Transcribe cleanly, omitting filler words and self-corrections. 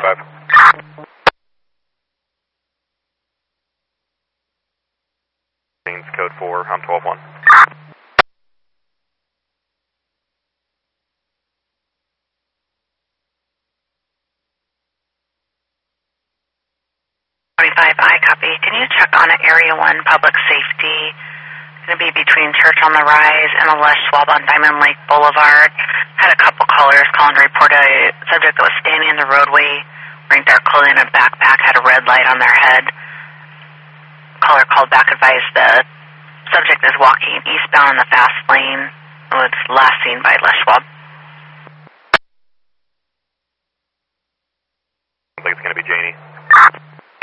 Code 4, I'm 12-1. 25I, copy. Can you check on Area 1 Public Safety? Going to be between Church on the Rise and the Les Schwab on Diamond Lake Boulevard. Had a couple callers calling to report a subject that was standing in the roadway, wearing dark clothing and a backpack, had a red light on their head. Caller called back, advised the subject is walking eastbound in the fast lane. It was last seen by Les Schwab.